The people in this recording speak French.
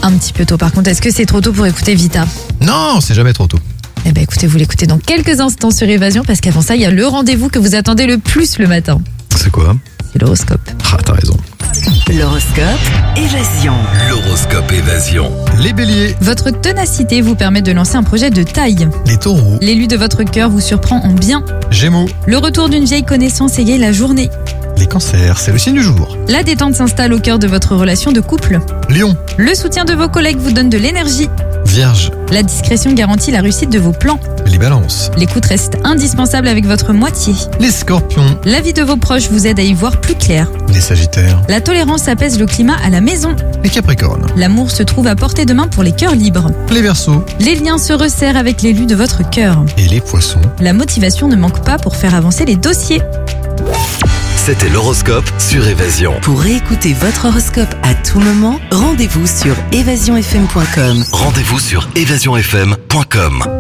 un petit peu tôt. Par contre, est-ce que c'est trop tôt pour écouter Vita ? Non, c'est jamais trop tôt. Eh ben écoutez, vous l'écoutez dans quelques instants sur Évasion, parce qu'avant ça, il y a le rendez-vous que vous attendez le plus le matin. C'est quoi ? C'est l'horoscope. Ah, t'as raison. L'horoscope Évasion. L'horoscope Évasion. Les béliers, Votre ténacité vous permet de lancer un projet de taille. les taureaux, L'élu de votre cœur vous surprend en bien. gémeaux, Le retour d'une vieille connaissance égaye la journée. les cancers, c'est le signe du jour. La détente s'installe au cœur de votre relation de couple. Lion, Le soutien de vos collègues vous donne de l'énergie. vierge, La discrétion garantit la réussite de vos plans. les balances, L'écoute reste indispensable avec votre moitié. les scorpions, La vie de vos proches vous aide à y voir plus clair. les sagittaires, La tolérance apaise le climat à la maison. les capricornes, L'amour se trouve à portée de main pour les cœurs libres. les verseaux Les liens se resserrent avec l'élu de votre cœur. et les poissons. La motivation ne manque pas pour faire avancer les dossiers. C'était l'horoscope sur Évasion. Pour réécouter votre horoscope à tout moment, rendez-vous sur évasionfm.com. Rendez-vous sur évasionfm.com.